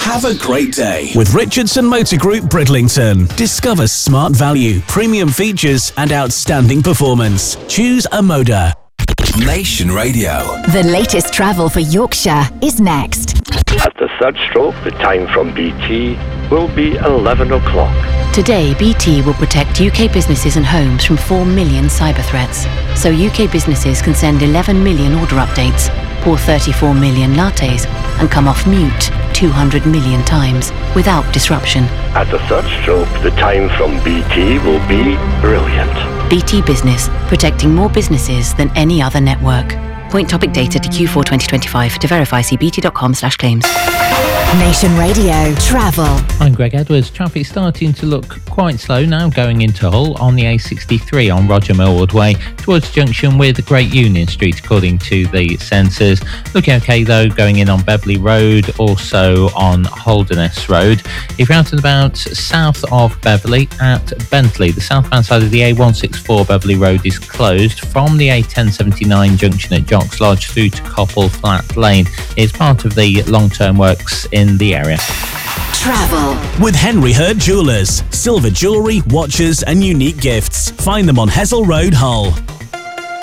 Have a great day with Richardson Motor Group Bridlington. Discover smart value, premium features and outstanding performance. Choose a Moda. Nation Radio. The latest travel for Yorkshire is next. At the third stroke, the time from BT will be 11 o'clock. Today, BT will protect UK businesses and homes from 4 million cyber threats. So UK businesses can send 11 million order updates, pour 34 million lattes, and come off mute 200 million times without disruption. At the third stroke, the time from BT will be brilliant. BT Business, protecting more businesses than any other network. Point topic data to Q4 2025. To verify, see bt.com/claims. Nation Radio Travel. I'm Greg Edwards. Traffic starting to look quite slow now going into Hull on the A63 on Roger Millward Way towards junction with Great Union Street according to the sensors. Looking okay though going in on Beverley Road, also on Holderness Road. If you're out and about south of Beverley at Bentley, the southbound side of the A164 Beverley Road is closed from the A1079 junction at Jocks Lodge through to Copple Flat Lane. It's part of the long-term works in the area. Travel with Henry Hurd Jewellers. Silver jewellery, watches and unique gifts. Find them on Hessel Road, Hull.